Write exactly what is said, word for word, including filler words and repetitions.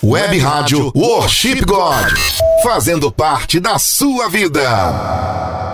Web Rádio Worship God, fazendo parte da sua vida.